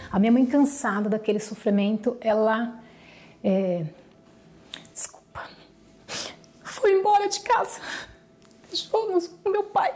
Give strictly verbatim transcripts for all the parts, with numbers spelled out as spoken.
A minha mãe, cansada daquele sofrimento, ela, é, desculpa, foi embora de casa, deixou-nos com meu pai.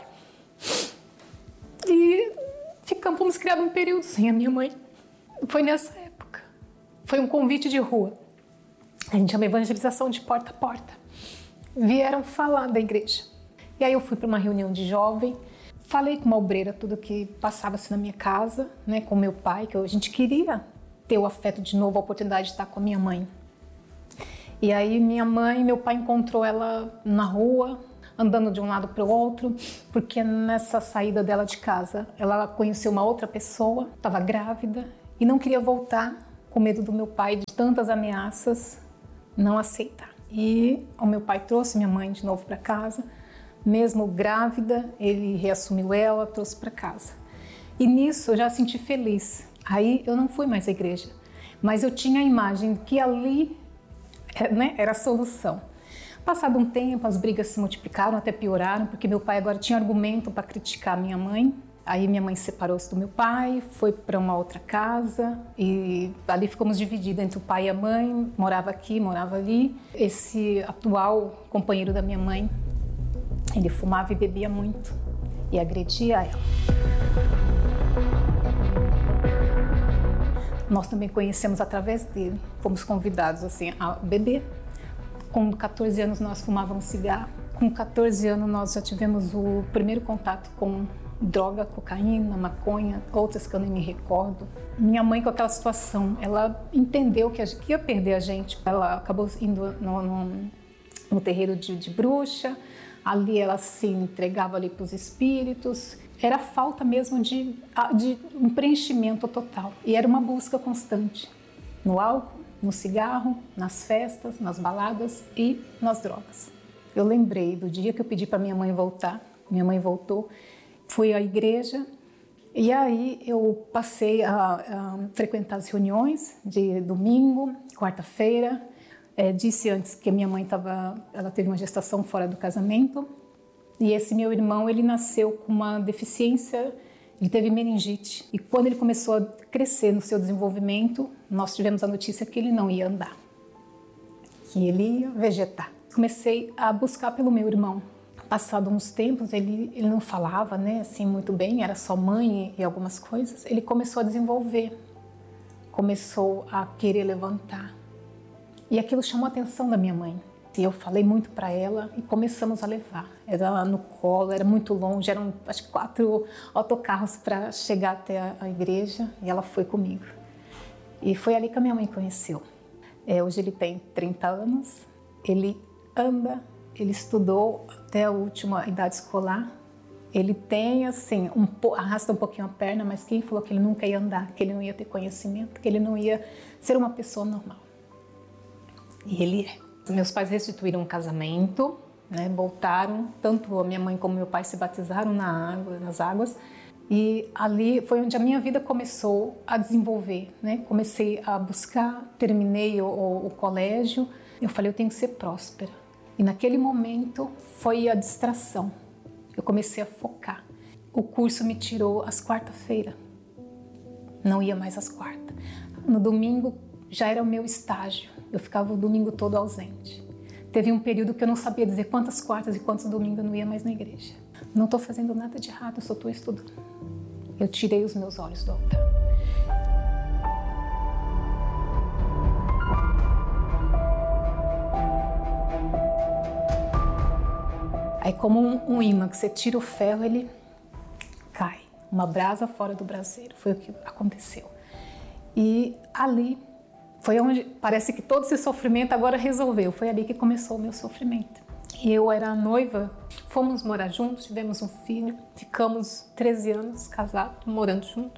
E ficamos, fomos criados um período sem a minha mãe. Foi nessa época. Foi um convite de rua. A gente chama evangelização de porta a porta. Vieram falar da igreja. E aí eu fui para uma reunião de jovem, falei com uma obreira tudo que passava-se na minha casa, né, com meu pai, que a gente queria ter o afeto de novo, a oportunidade de estar com a minha mãe. E aí minha mãe, meu pai encontrou ela na rua, andando de um lado para o outro, porque nessa saída dela de casa, ela conheceu uma outra pessoa, estava grávida e não queria voltar, com medo do meu pai, de tantas ameaças, não aceitar. E o meu pai trouxe minha mãe de novo para casa, mesmo grávida, ele reassumiu ela, trouxe para casa. E nisso eu já senti feliz. Aí eu não fui mais à igreja, mas eu tinha a imagem que ali, né, era a solução. Passado um tempo, as brigas se multiplicaram, até pioraram, porque meu pai agora tinha argumento para criticar minha mãe. Aí minha mãe separou-se do meu pai, foi para uma outra casa e ali ficamos divididos entre o pai e a mãe, morava aqui, morava ali. Esse atual companheiro da minha mãe, ele fumava e bebia muito e agredia ela. Nós também conhecemos através dele, fomos convidados assim a beber. Com quatorze anos nós fumávamos cigarro, com quatorze anos nós já tivemos o primeiro contato com droga, cocaína, maconha, outras que eu nem me recordo. Minha mãe, com aquela situação, ela entendeu que, a gente, que ia perder a gente. Ela acabou indo no, no, no terreiro de, de bruxa, ali ela se entregava ali para os espíritos. Era falta mesmo de, de um preenchimento total. E era uma busca constante no álcool, no cigarro, nas festas, nas baladas e nas drogas. Eu lembrei do dia que eu pedi para minha mãe voltar. Minha mãe voltou. Fui à igreja e aí eu passei a, a frequentar as reuniões de domingo, quarta-feira. É, disse antes que minha mãe tava, ela teve uma gestação fora do casamento e esse meu irmão, ele nasceu com uma deficiência, ele teve meningite. E quando ele começou a crescer no seu desenvolvimento, nós tivemos a notícia que ele não ia andar, que ele ia vegetar. Comecei a buscar pelo meu irmão. Passado uns tempos, ele, ele não falava, né, assim, muito bem, era só mãe e, e algumas coisas. Ele começou a desenvolver, começou a querer levantar. E aquilo chamou a atenção da minha mãe. E eu falei muito para ela e começamos a levar. Era no colo, era muito longe, eram acho que quatro autocarros para chegar até a, a igreja e ela foi comigo. E foi ali que a minha mãe conheceu. É, hoje ele tem trinta anos, ele anda, ele estudou até a última idade escolar. Ele tem, assim, um, arrasta um pouquinho a perna, mas quem falou que ele nunca ia andar, que ele não ia ter conhecimento, que ele não ia ser uma pessoa normal? E ele é. Meus pais restituíram um casamento, né, voltaram, tanto a minha mãe como meu pai se batizaram na água, nas águas. E ali foi onde a minha vida começou a desenvolver, né? Comecei a buscar, terminei o, o, o colégio. Eu falei, eu tenho que ser próspera. E naquele momento foi a distração. Eu comecei a focar. O curso me tirou às quarta-feira. Não ia mais às quartas. No domingo já era o meu estágio. Eu ficava o domingo todo ausente. Teve um período que eu não sabia dizer quantas quartas e quantos domingos eu não ia mais na igreja. Não estou fazendo nada de errado, eu só estou estudando. Eu tirei os meus olhos do altar. Aí, como um, um imã que você tira o ferro, ele cai. Uma brasa fora do braseiro. Foi o que aconteceu. E ali foi onde parece que todo esse sofrimento agora resolveu. Foi ali que começou o meu sofrimento. E eu era noiva, fomos morar juntos, tivemos um filho, ficamos treze anos casados, morando juntos.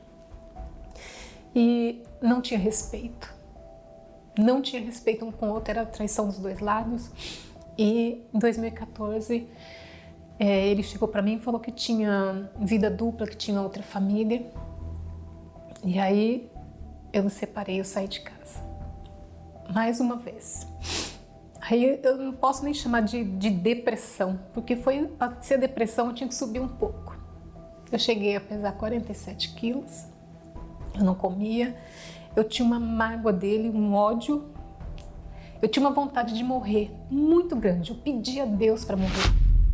E não tinha respeito. Não tinha respeito um com o outro, era traição dos dois lados. E em dois mil e quatorze, é, ele chegou para mim e falou que tinha vida dupla, que tinha outra família. E aí eu me separei, eu saí de casa. Mais uma vez. Aí eu não posso nem chamar de, de depressão, porque foi, para ser depressão eu tinha que subir um pouco. Eu cheguei a pesar quarenta e sete quilos, eu não comia, eu tinha uma mágoa dele, um ódio, eu tinha uma vontade de morrer muito grande, eu pedia a Deus para morrer.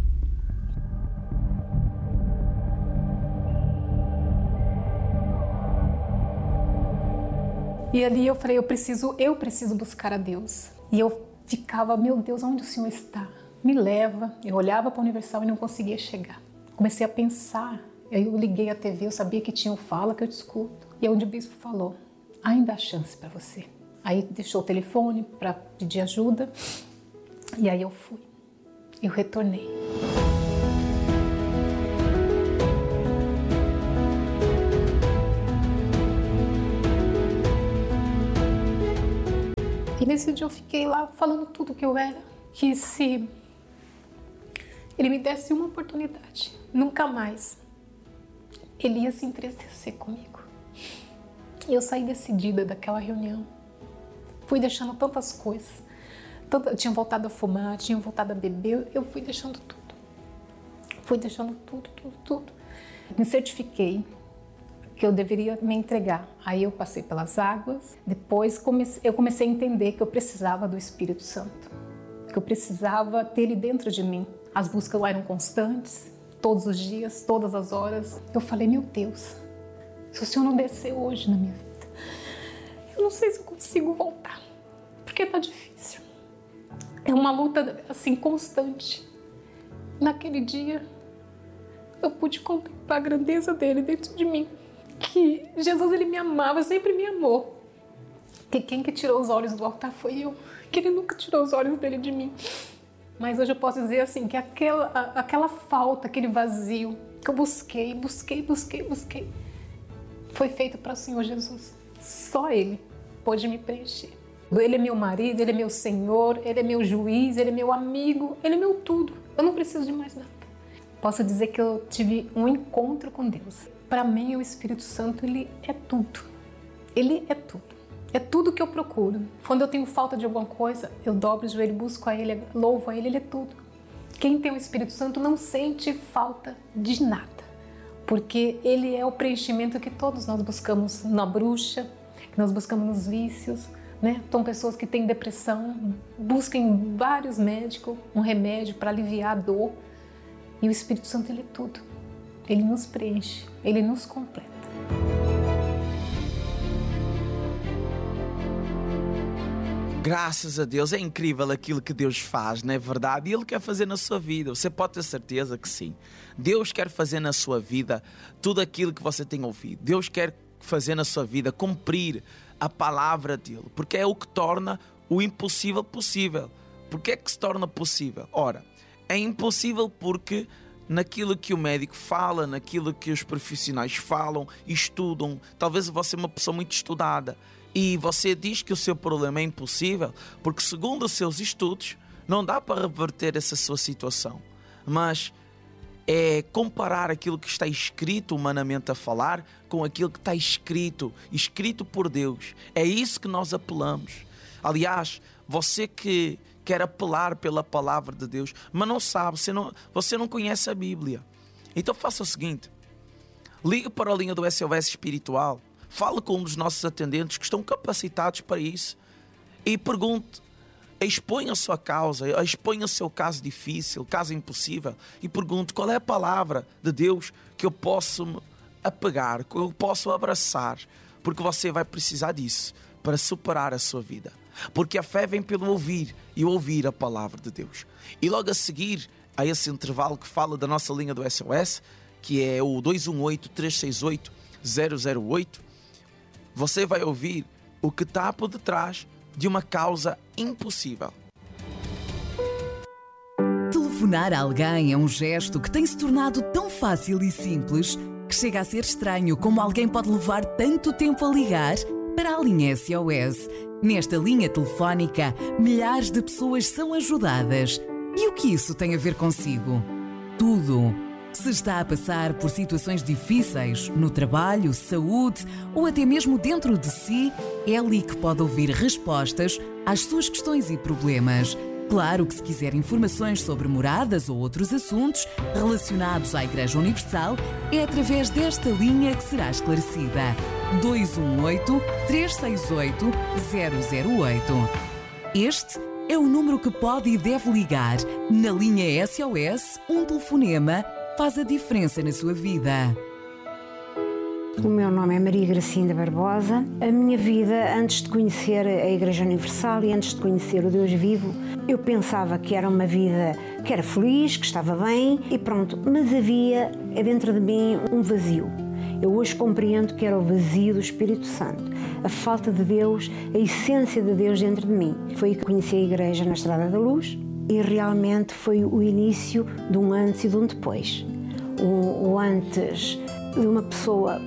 E ali eu falei, eu preciso, eu preciso buscar a Deus. E eu ficava, meu Deus, onde o Senhor está? Me leva. Eu olhava para a Universal e não conseguia chegar. Comecei a pensar, aí eu liguei a T V, eu sabia que tinha o Fala que eu te escuto. E é onde o bispo falou, ainda há chance para você. Aí deixou o telefone para pedir ajuda e aí eu fui. Eu retornei. E nesse dia eu fiquei lá falando tudo que eu era, que se ele me desse uma oportunidade, nunca mais ele ia se entristecer comigo. E eu saí decidida daquela reunião. Fui deixando tantas coisas. Eu tinha voltado a fumar, tinha voltado a beber, eu fui deixando tudo. Fui deixando tudo, tudo, tudo. Me certifiquei que eu deveria me entregar. Aí eu passei pelas águas, depois comecei, eu comecei a entender que eu precisava do Espírito Santo, que eu precisava ter ele dentro de mim. As buscas eram constantes, todos os dias, todas as horas. Eu falei, meu Deus, se o Senhor não descer hoje na minha vida, eu não sei se eu consigo voltar, porque tá difícil. É uma luta assim constante. Naquele dia, eu pude contemplar a grandeza dele dentro de mim. Que Jesus, ele me amava, sempre me amou. Que quem que tirou os olhos do altar foi eu. Que ele nunca tirou os olhos dele de mim. Mas hoje eu posso dizer assim, que aquela, aquela falta, aquele vazio que eu busquei, busquei, busquei, busquei, foi feito para o Senhor Jesus. Só Ele pôde me preencher. Ele é meu marido, Ele é meu Senhor, Ele é meu juiz, Ele é meu amigo, Ele é meu tudo. Eu não preciso de mais nada. Posso dizer que eu tive um encontro com Deus. Para mim, o Espírito Santo, ele é tudo. Ele é tudo. É tudo que eu procuro. Quando eu tenho falta de alguma coisa, eu dobro o joelho, busco a Ele, louvo a Ele, Ele é tudo. Quem tem o Espírito Santo não sente falta de nada, porque Ele é o preenchimento que todos nós buscamos na bruxa, que nós buscamos nos vícios, né? São pessoas que têm depressão, buscam em vários médicos um remédio para aliviar a dor. E o Espírito Santo, Ele é tudo. Ele nos preenche, Ele nos completa. Graças a Deus, é incrível aquilo que Deus faz, não é verdade? E Ele quer fazer na sua vida, você pode ter certeza que sim. Deus quer fazer na sua vida tudo aquilo que você tem ouvido. Deus quer fazer na sua vida, cumprir a palavra dEle, porque é o que torna o impossível possível. Por que é que se torna possível? Ora, é impossível porque naquilo que o médico fala, naquilo que os profissionais falam, estudam, talvez você é uma pessoa muito estudada e você diz que o seu problema é impossível porque, segundo os seus estudos, não dá para reverter essa sua situação. Mas é comparar aquilo que está escrito humanamente a falar com aquilo que está escrito, escrito por Deus. É isso que nós apelamos. Aliás, você que quer apelar pela palavra de Deus, mas não sabe, você não, você não conhece a Bíblia. Então faça o seguinte, ligue para a linha do S O S Espiritual, fale com um dos nossos atendentes que estão capacitados para isso e pergunte, exponha a sua causa, exponha o seu caso difícil, caso impossível e pergunte qual é a palavra de Deus que eu posso me apegar, que eu posso abraçar, porque você vai precisar disso para superar a sua vida. Porque a fé vem pelo ouvir e ouvir a palavra de Deus. E logo a seguir a esse intervalo que fala da nossa linha do S O S, que é o dois um oito, três seis oito, zero zero oito, você vai ouvir o que está por detrás de uma causa impossível. Telefonar a alguém é um gesto que tem se tornado tão fácil e simples que chega a ser estranho como alguém pode levar tanto tempo a ligar para a linha S O S. Nesta linha telefónica, milhares de pessoas são ajudadas. E o que isso tem a ver consigo? Tudo. Se está a passar por situações difíceis, no trabalho, saúde ou até mesmo dentro de si, é ali que pode ouvir respostas às suas questões e problemas. Claro que se quiser informações sobre moradas ou outros assuntos relacionados à Igreja Universal, é através desta linha que será esclarecida. dois um oito, três seis oito, zero zero oito. Este é o número que pode e deve ligar. Na linha S O S, um telefonema faz a diferença na sua vida. O meu nome é Maria Gracinda Barbosa. A minha vida, antes de conhecer a Igreja Universal e antes de conhecer o Deus vivo, eu pensava que era uma vida que era feliz, que estava bem e pronto. Mas havia dentro de mim um vazio. Eu hoje compreendo que era o vazio do Espírito Santo, a falta de Deus, a essência de Deus dentro de mim. Foi aí que conheci a Igreja na Estrada da Luz e realmente foi o início de um antes e de um depois. O, o antes de uma pessoa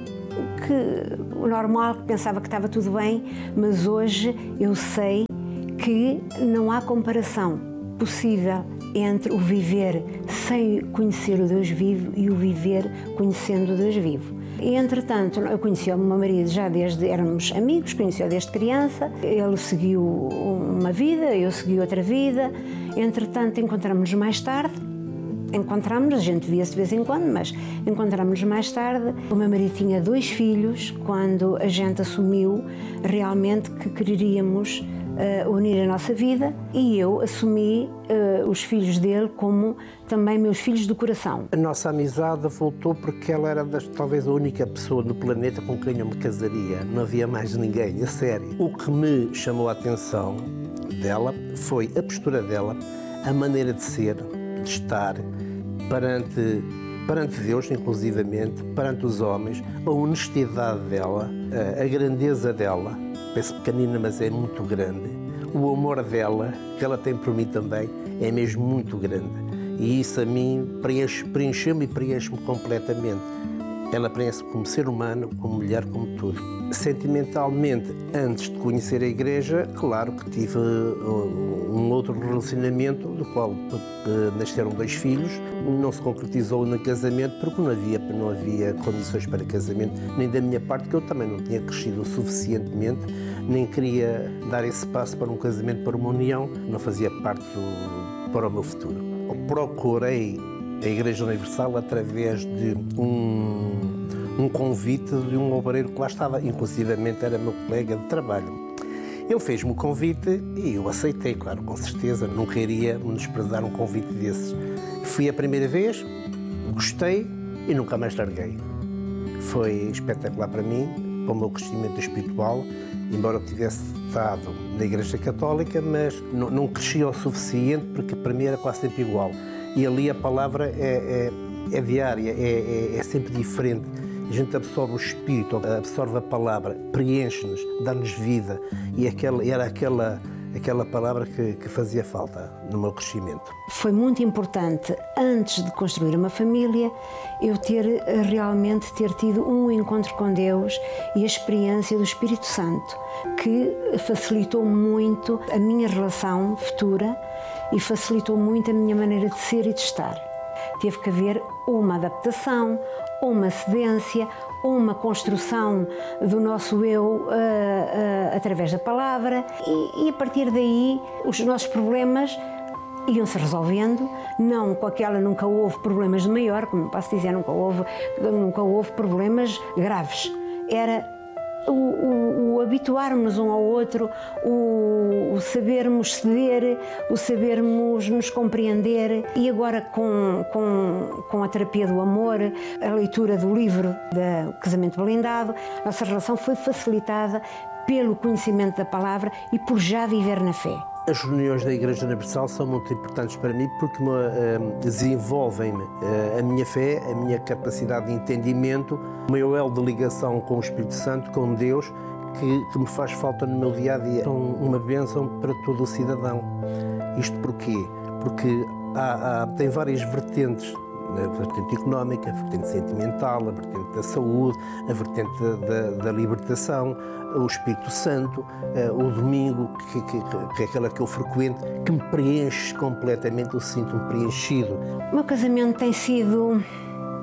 que o normal, que pensava que estava tudo bem, mas hoje eu sei que não há comparação possível entre o viver sem conhecer o Deus vivo e o viver conhecendo o Deus vivo. E, entretanto, eu conheci o meu marido já desde, éramos amigos, conheci-o desde criança, ele seguiu uma vida, eu segui outra vida, entretanto encontramos-nos mais tarde, encontramos, a gente via-se de vez em quando, mas encontramos-nos mais tarde. O meu marido tinha dois filhos quando a gente assumiu realmente que queríamos uh, unir a nossa vida e eu assumi uh, os filhos dele como também meus filhos do coração. A nossa amizade voltou porque ela era das, talvez a única pessoa no planeta com quem eu me casaria. Não havia mais ninguém, a sério. O que me chamou a atenção dela foi a postura dela, a maneira de ser, de estar perante, perante Deus, inclusivamente, perante os homens, a honestidade dela, a, a grandeza dela, parece pequenina, mas é muito grande. O amor dela, que ela tem por mim também, é mesmo muito grande. E isso a mim preenche, preencheu-me e preenche-me completamente. Ela preenche-me como ser humano, como mulher, como tudo. Sentimentalmente, antes de conhecer a Igreja, claro que tive um outro relacionamento, do qual nasceram dois filhos. Não se concretizou no casamento porque não havia, não havia condições para casamento, nem da minha parte, que eu também não tinha crescido o suficientemente, nem queria dar esse passo para um casamento, para uma união, não fazia parte do, para o meu futuro. Eu procurei a Igreja Universal através de um, um convite de um obreiro que lá estava, inclusivamente era meu colega de trabalho. Ele fez-me o convite e eu aceitei, claro, com certeza, nunca iria desprezar um convite desses. Fui a primeira vez, gostei e nunca mais larguei. Foi espetacular para mim, para o meu crescimento espiritual, embora eu tivesse estado na Igreja Católica, mas não, não cresci o suficiente porque para mim era quase sempre igual. E ali a palavra é, é, é diária, é, é, é sempre diferente. A gente absorve o Espírito, absorve a palavra, preenche-nos, dá-nos vida. E aquela, era aquela, aquela palavra que, que fazia falta no meu crescimento. Foi muito importante, antes de construir uma família, eu ter realmente ter tido um encontro com Deus e a experiência do Espírito Santo, que facilitou muito a minha relação futura e facilitou muito a minha maneira de ser e de estar. Teve que haver uma adaptação, uma cedência, uma construção do nosso eu uh, uh, através da palavra e, e a partir daí os nossos problemas iam-se resolvendo. Não, com aquela nunca houve problemas de maior, como posso dizer, nunca houve, nunca houve problemas graves. Era o, o, o habituarmos um ao outro, o, o sabermos ceder, o sabermos nos compreender. E agora com, com, com a terapia do amor, a leitura do livro do Casamento Blindado, a nossa relação foi facilitada pelo conhecimento da palavra e por já viver na fé. As reuniões da Igreja Universal são muito importantes para mim porque me, uh, desenvolvem-me uh, a minha fé, a minha capacidade de entendimento, o meu elo de ligação com o Espírito Santo, com Deus, que, que me faz falta no meu dia-a-dia. São uma bênção para todo o cidadão. Isto porquê? Porque há, há, tem várias vertentes. A vertente económica, a vertente sentimental, a vertente da saúde, a vertente da, da libertação, o Espírito Santo, o domingo, que, que, que é aquela que eu frequento, que me preenche completamente, eu sinto-me preenchido. O meu casamento tem sido, uh,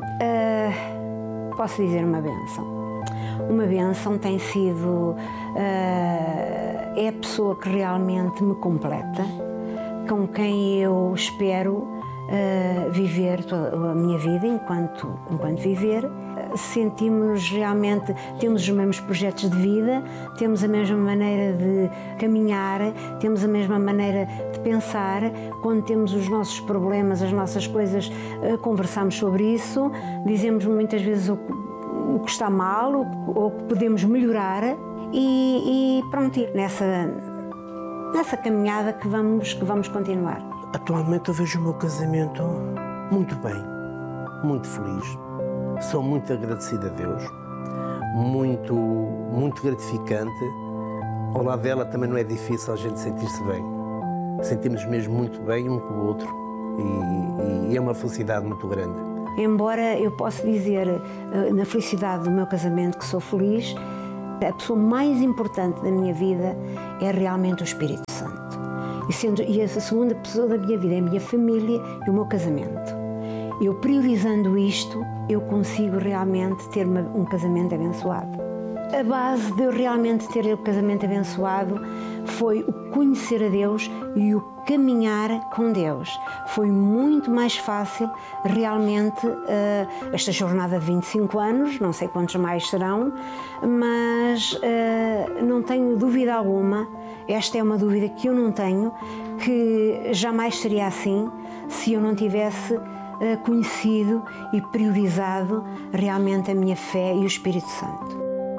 posso dizer, uma bênção. Uma bênção tem sido, uh, é a pessoa que realmente me completa, com quem eu espero uh, viver toda a minha vida, enquanto, enquanto viver. Sentimos realmente, temos os mesmos projetos de vida, temos a mesma maneira de caminhar, temos a mesma maneira de pensar. Quando temos os nossos problemas, as nossas coisas, conversamos sobre isso, dizemos muitas vezes o que, o que está mal, ou o que podemos melhorar, e, e pronto, nessa, nessa caminhada que vamos, que vamos continuar. Atualmente eu vejo o meu casamento muito bem, muito feliz. Sou muito agradecido a Deus, muito, muito gratificante. Ao lado dela também não é difícil a gente sentir-se bem. Sentimos mesmo muito bem um com o outro e, e é uma felicidade muito grande. Embora eu possa dizer, na felicidade do meu casamento, que sou feliz, a pessoa mais importante da minha vida é realmente o Espírito Santo. E, sendo, e a segunda pessoa da minha vida é a minha família e o meu casamento. Eu priorizando isto, eu consigo realmente ter uma, um casamento abençoado. A base de eu realmente ter o casamento abençoado foi o conhecer a Deus e o caminhar com Deus. Foi muito mais fácil realmente uh, esta jornada de vinte e cinco anos, não sei quantos mais serão, mas uh, não tenho dúvida alguma, esta é uma dúvida que eu não tenho, que jamais seria assim se eu não tivesse conhecido e priorizado realmente a minha fé e o Espírito Santo.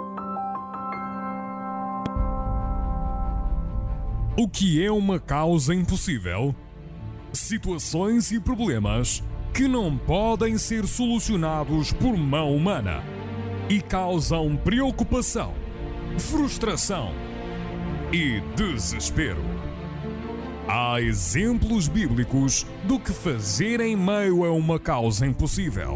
O que é uma causa impossível? Situações e problemas que não podem ser solucionados por mão humana e causam preocupação, frustração e desespero. Há exemplos bíblicos do que fazer em meio a uma causa impossível.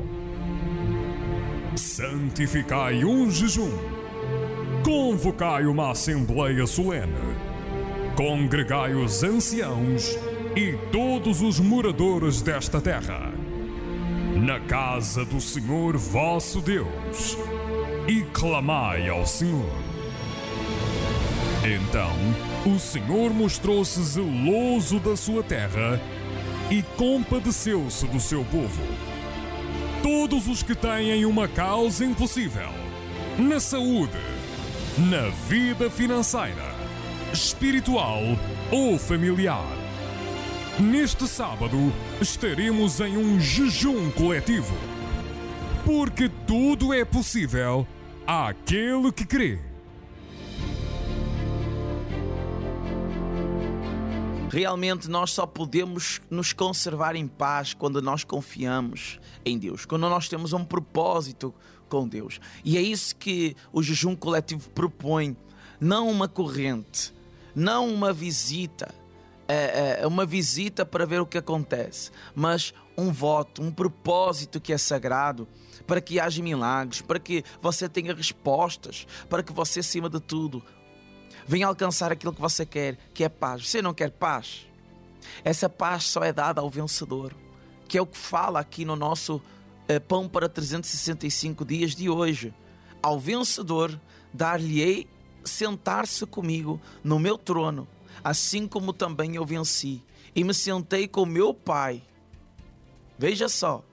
Santificai um jejum. Convocai uma assembleia solene. Congregai os anciãos e todos os moradores desta terra, na casa do Senhor vosso Deus, e clamai ao Senhor. Então o Senhor mostrou-se zeloso da sua terra e compadeceu-se do seu povo. Todos os que têm uma causa impossível, na saúde, na vida financeira, espiritual ou familiar, neste sábado estaremos em um jejum coletivo, porque tudo é possível àquele que crê. Realmente nós só podemos nos conservar em paz quando nós confiamos em Deus, quando nós temos um propósito com Deus. E é isso que o jejum coletivo propõe, não uma corrente, não uma visita, é, é uma visita para ver o que acontece, mas um voto, um propósito que é sagrado, para que haja milagres, para que você tenha respostas, para que você, acima de tudo, venha alcançar aquilo que você quer, que é paz. Você não quer paz? Essa paz só é dada ao vencedor, que é o que fala aqui no nosso uh, Pão para trezentos e sessenta e cinco dias de hoje. Ao vencedor dar-lhe-ei sentar-se comigo no meu trono, assim como também eu venci e me sentei com meu Pai. Veja só,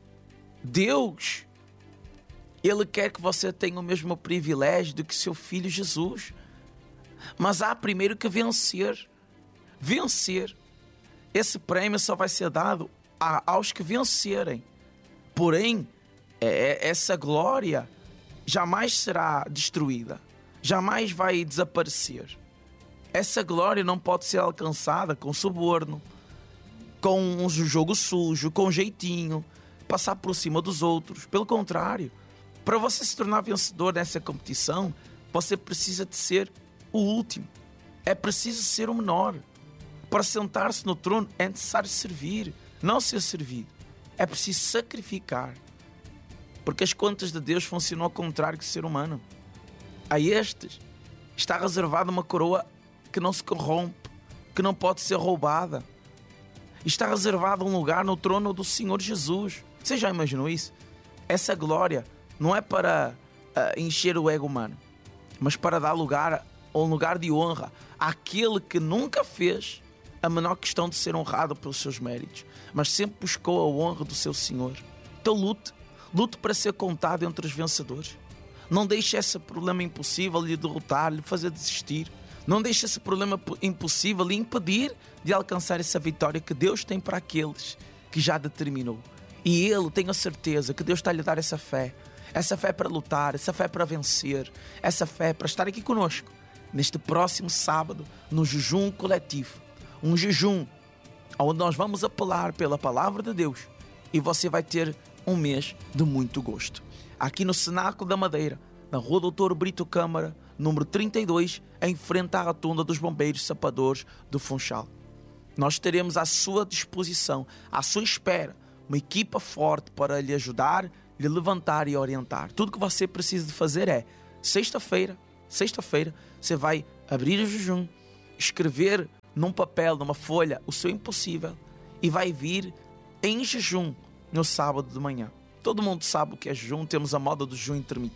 Deus, Ele quer que você tenha o mesmo privilégio do que seu Filho Jesus. Mas há primeiro que vencer. Vencer. Esse prêmio só vai ser dado a, aos que vencerem. Porém, é, essa glória jamais será destruída. Jamais vai desaparecer. Essa glória não pode ser alcançada com suborno, com um jogo sujo, com jeitinho, passar por cima dos outros. Pelo contrário, para você se tornar vencedor nessa competição, você precisa de ser o último. É preciso ser o menor. Para sentar-se no trono é necessário servir, não ser servido. É preciso sacrificar. Porque as contas de Deus funcionam ao contrário que o ser humano. A estes está reservada uma coroa que não se corrompe, que não pode ser roubada. Está reservado um lugar no trono do Senhor Jesus. Você já imaginou isso? Essa glória não é para uh, encher o ego humano, mas para dar lugar, um lugar de honra àquele que nunca fez, a menor questão de ser honrado pelos seus méritos, mas sempre buscou a honra do seu Senhor. Então lute, lute para ser contado entre os vencedores. Não deixe esse problema impossível lhe derrotar, lhe fazer desistir. Não deixe esse problema impossível lhe impedir de alcançar essa vitória que Deus tem para aqueles que já determinou. E Ele, tenho a certeza que Deus está a lhe dar essa fé. Essa fé para lutar, essa fé para vencer, essa fé para estar aqui conosco neste próximo sábado, no jejum coletivo. Um jejum onde nós vamos apelar pela palavra de Deus e você vai ter um mês de muito gosto. Aqui no Cenáculo da Madeira, na Rua Doutor Brito Câmara, número trinta e dois, em frente à rotunda dos Bombeiros Sapadores do Funchal. Nós teremos à sua disposição, à sua espera, uma equipa forte para lhe ajudar, lhe levantar e orientar. Tudo que você precisa de fazer é, sexta-feira, sexta-feira, você vai abrir o jejum, escrever num papel, numa folha, o seu impossível e vai vir em jejum no sábado de manhã. Todo mundo sabe o que é jejum, temos a moda do jejum intermitente.